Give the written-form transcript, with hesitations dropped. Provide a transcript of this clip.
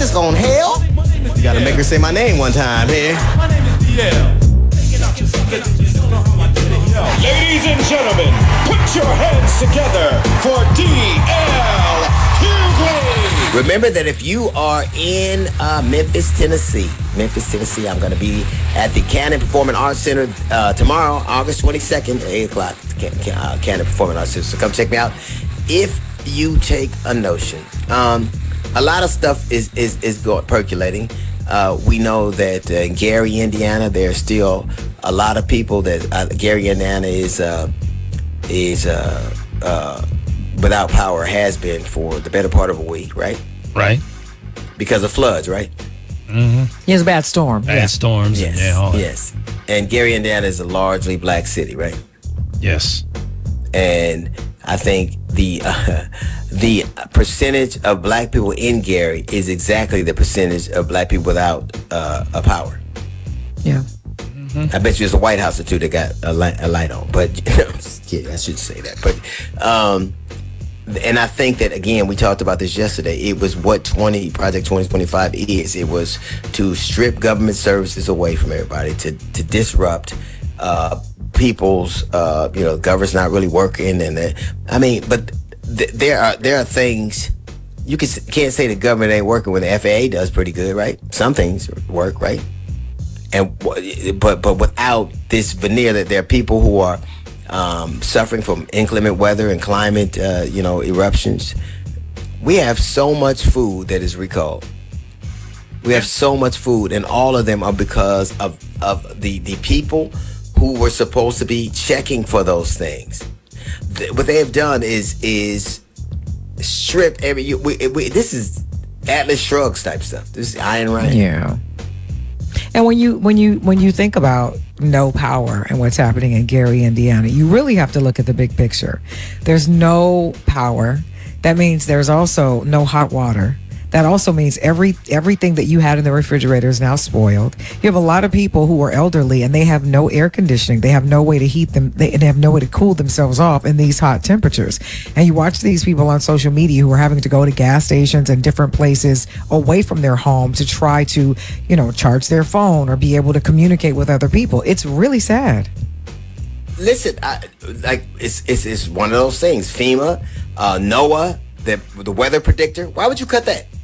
just going hell? You gotta make her say my name one time here. My name is DL. Ladies and gentlemen, put your hands together for DL Hughley. Remember that if you are in Memphis, Tennessee, I'm going to be at the Cannon Performing Arts Center tomorrow, August 22nd, at 8 o'clock. Cannon Performing Arts Center. So come check me out. If you take a notion, a lot of stuff is going percolating. We know that in Gary, Indiana, there's still a lot of people that Gary, Indiana is without power, has been for the better part of a week, right? Right. Because of floods, right? Mm-hmm. It's a bad storm. Bad storms. Yes. And all that. Yes. And Gary, Indiana is a largely black city, right? Yes. And I think the percentage of black people in Gary is exactly the percentage of black people without a power. Yeah. I bet you it's a White House or two that got a light on, but I'm just kidding. I shouldn't say that. But and I think that, again, we talked about this yesterday. It was what Project 2025 is. It was to strip government services away from everybody, to disrupt people's government's not really working, and but there are things you can't say the government ain't working when the FAA does pretty good, right? Some things work, right? And but without this veneer that there are people who are suffering from inclement weather and climate eruptions. We have so much food that is recalled. We have so much food, and all of them are because of the people who were supposed to be checking for those things. What they have done is stripped every. This is Atlas Shrugs type stuff. This is Ayn Rand. Yeah. And when you think about no power and what's happening in Gary, Indiana, you really have to look at the big picture. There's no power. That means there's also no hot water. That also means everything that you had in the refrigerator is now spoiled. You have a lot of people who are elderly and they have no air conditioning. They have no way to heat them. They have no way to cool themselves off in these hot temperatures. And you watch these people on social media who are having to go to gas stations and different places away from their home to try to, charge their phone or be able to communicate with other people. It's really sad. Listen, it's one of those things. FEMA, NOAA, the weather predictor. Why would you cut that?